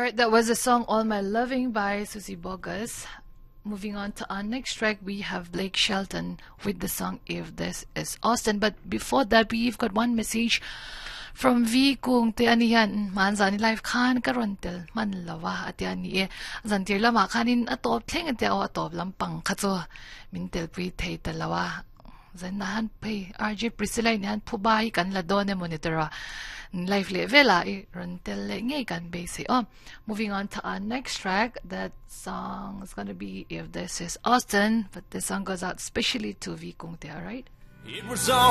Alright, that was the song All My Loving by Susie Bogus. Moving on to our next track, we have Blake Shelton with the song If This Is Austin. But before that, we've got one message from V kung te anihan man zani life khan karontel man lawa ati ani e zantir lama khanin atop thleng ate o atop lampang khacho mintel pui thei talawa zan nahan pei RJ Priscilla nihan phubai kan la done monitora life levela e rontel le ngai kan base oh. Moving on to our next track, that song is going to be If This Is Austin, but this song goes out specially to V kung te, alright? It was all